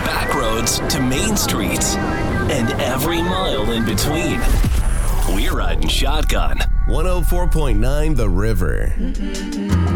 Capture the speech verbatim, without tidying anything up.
back roads to main streets and every mile in between. We're riding shotgun. one oh four point nine The River.